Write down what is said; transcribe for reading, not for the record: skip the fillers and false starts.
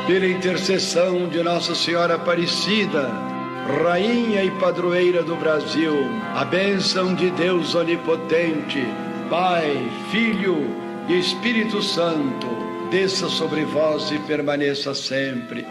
Pela intercessão de Nossa Senhora Aparecida, Rainha e Padroeira do Brasil, a bênção de Deus Onipotente, Pai, Filho e Espírito Santo, desça sobre vós e permaneça sempre.